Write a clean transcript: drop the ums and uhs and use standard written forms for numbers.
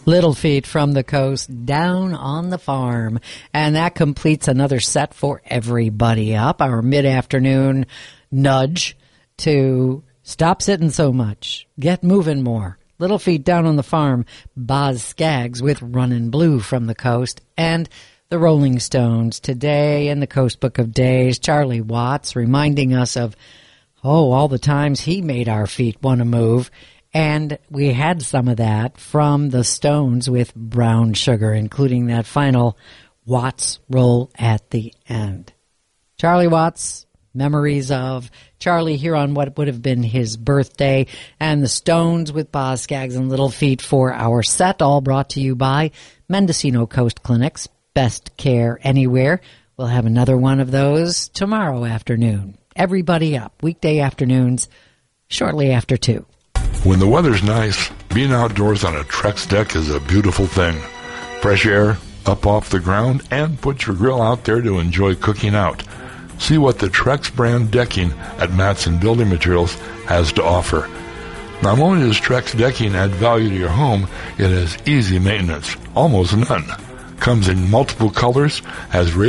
Little Feat from the Coast, Down on the Farm. And that completes another set for everybody up. Our mid-afternoon nudge to stop sitting so much. Get moving more. Little Feat, Down on the Farm. Boz Scaggs with Runnin' Blue from the Coast. And the Rolling Stones today in the Coast Book of Days. Charlie Watts reminding us of, all the times he made our feet want to move. And we had some of that from the Stones with Brown Sugar, including that final Watts roll at the end. Charlie Watts, memories of Charlie here on what would have been his birthday, and the Stones with Boz Scaggs and Little Feat for our set, all brought to you by Mendocino Coast Clinics, best care anywhere. We'll have another one of those tomorrow afternoon. Everybody up, weekday afternoons, shortly after 2. When the weather's nice, being outdoors on a Trex deck is a beautiful thing. Fresh air, up off the ground, and put your grill out there to enjoy cooking out. See what the Trex brand decking at Matson Building Materials has to offer. Not only does Trex decking add value to your home, it has easy maintenance, almost none. Comes in multiple colors, has